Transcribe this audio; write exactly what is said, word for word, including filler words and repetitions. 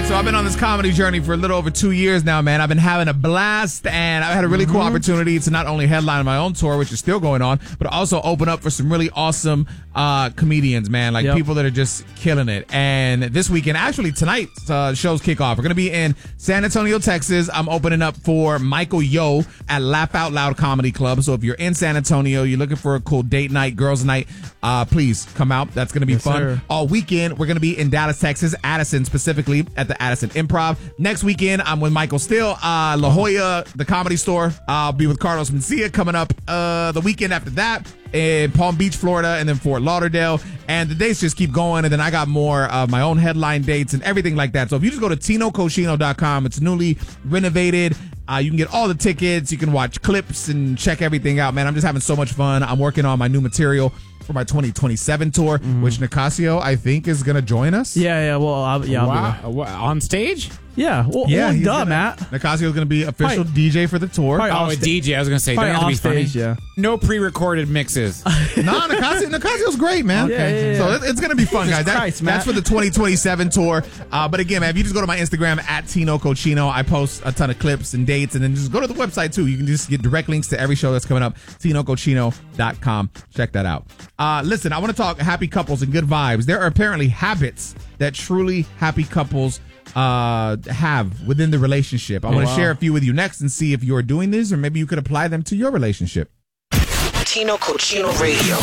So I've been on this comedy journey for a little over two years now, man. I've been having a blast, and I've had a really mm-hmm. cool opportunity to not only headline my own tour, which is still going on, but also open up for some really awesome uh, comedians, man. Like yep. people that are just killing it. And this weekend, actually tonight, uh, shows kick off. We're going to be in San Antonio, Texas. I'm opening up for Michael Yo at Laugh Out Loud Comedy Club. So if you're in San Antonio, you're looking for a cool date night, girls night, uh, please come out. That's going to be yes, fun. Sir. All weekend, we're going to be in Dallas, Texas, Addison specifically, at the Addison Improv. Next weekend, I'm with Michael Still, uh, La Jolla, the Comedy Store. I'll be with Carlos Mencia coming up uh, the weekend after that in Palm Beach, Florida, and then Fort Lauderdale. And the dates just keep going. And then I got more of my own headline dates and everything like that. So if you just go to tino cochino dot com, it's newly renovated. Uh, you can get all the tickets. You can watch clips and check everything out, man. I'm just having so much fun. I'm working on my new material for my twenty twenty-seven tour, mm-hmm. which Nicasio, I think, is going to join us. Yeah, yeah. Well, I'll, yeah. I'll wow. On stage? Yeah. Well, yeah, well, duh, gonna, Matt. Nicasio is going to be official probably, D J for the tour. Oh, a D J. I was going to say, don't have to be funny. Stage, yeah. No pre-recorded mixes. no, Nicasio, Nicasio's great, man. Okay. Yeah, yeah, yeah. So it, it's going to be fun, guys. That, Christ, that's for the twenty twenty-seven tour. Uh, but again, man, if you just go to my Instagram, at Tino Cochino, I post a ton of clips and dates. And then just go to the website, too. You can just get direct links to every show that's coming up. tino cochino dot com. Check that out. Uh, listen, I want to talk happy couples and good vibes. There are apparently habits that truly happy couples uh have within the relationship. I oh, want to wow. share a few with you next and see if you're doing this, or maybe you could apply them to your relationship. Tino Cochino Radio.